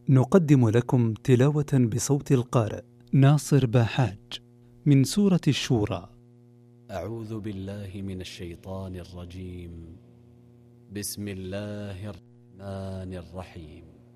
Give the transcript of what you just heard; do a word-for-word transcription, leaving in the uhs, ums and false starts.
نقدم لكم تلاوة بصوت القارئ ناصر باحاج من سورة الشورى. أعوذ بالله من الشيطان الرجيم. بسم الله الرحمن الرحيم.